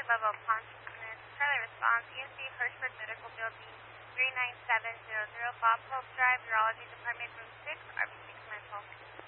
Charlie Level Consciousness. Charlie response, EMC Hirschberg Medical Building, 39700, Bob Hope Drive, Urology Department, Room 6, RB6 Mental.